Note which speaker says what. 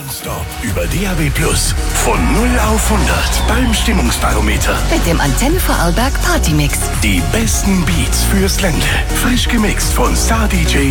Speaker 1: Nonstop über DAB+. Von 0 auf 100 beim Stimmungsbarometer.
Speaker 2: Mit dem Antenne Vorarlberg Partymix.
Speaker 1: Die besten Beats fürs Ländle. Frisch gemixt von Star DJ